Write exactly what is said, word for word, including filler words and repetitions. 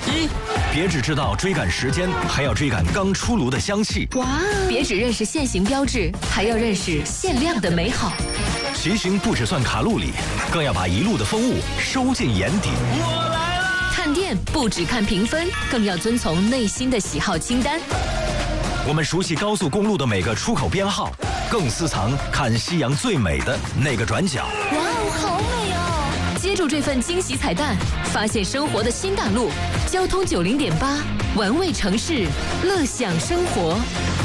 西。别只知道追赶时间，还要追赶刚出炉的香气。 哇！别只认识限行标志，还要认识限量的美好。 骑行不只算卡路里，更要把一路的风物收进眼底。 我来了！ 探店不只看评分，更要遵从内心的喜好清单。 我们熟悉高速公路的每个出口编号，更私藏看夕阳最美的那个转角。 哇哦，好美哦！接住这份惊喜彩蛋，发现生活的新大陆。交通九零点八，玩味城市，乐享生活。